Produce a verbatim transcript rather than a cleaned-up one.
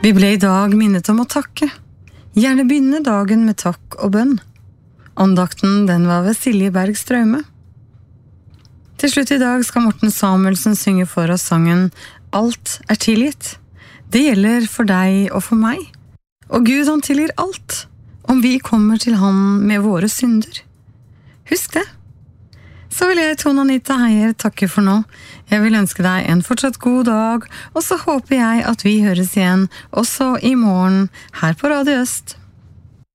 Vi ble i dag minnet om å takke. Gjerne begynne dagen med takk og bønn. Andakten den var ved Silje Berg Straume. Til slutt i dag skal Morten Samuelsen synge for oss sangen «Alt er tilgitt». Det gjelder for deg og for meg. Og Gud han tilgir alt, om vi kommer til han med våre synder. Husk det. Så vil jeg, Tone Anita Heier, takke for nå. Jeg vil ønske deg en fortsatt god dag, og så håper jeg at vi høres igjen også i morgen her på Radio Øst.